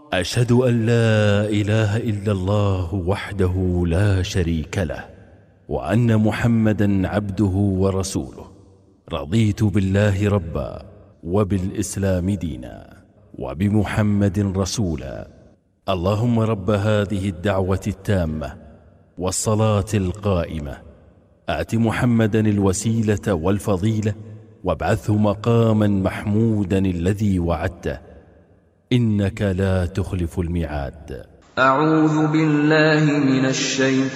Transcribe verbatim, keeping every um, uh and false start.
أشهد أن لا إله إلا الله وحده لا شريك له، وأن محمدا عبده ورسوله. رضيت بالله ربا، وبالإسلام دينا، وبمحمد رسولا. اللهم رب هذه الدعوة التامة والصلاة القائمة، آت محمدا الوسيلة والفضيلة، وابعثه مقاما محمودا الذي وعدته، إنك لا تخلف الميعاد. أعوذ بالله من الشيطان